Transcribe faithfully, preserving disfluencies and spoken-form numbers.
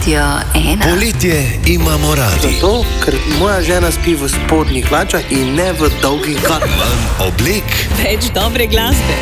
Radio ena. Poletje imamo radi. Zato, ker moja žena spi v spodnjih hlačah in ne v dolgih hlačah. Manj oblek Več dobre glasbe.